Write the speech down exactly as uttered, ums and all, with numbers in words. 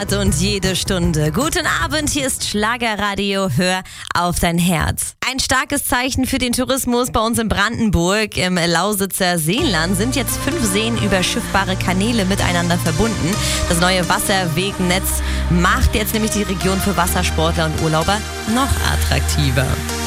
Ort und jede Stunde. Guten Abend, hier ist Schlagerradio, hör auf dein Herz. Ein starkes Zeichen für den Tourismus bei uns in Brandenburg. Im Lausitzer Seenland sind jetzt fünf Seen über schiffbare Kanäle miteinander verbunden. Das neue Wasserwegnetz macht jetzt nämlich die Region für Wassersportler und Urlauber noch attraktiver.